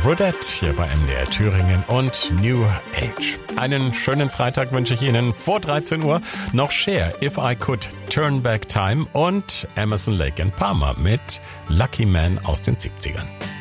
Rudette hier bei MDR Thüringen und New Age. Einen schönen Freitag wünsche ich Ihnen. Vor 13 Uhr noch Cher, If I Could Turn Back Time und Emerson, Lake and Palmer mit Lucky Man aus den 70ern.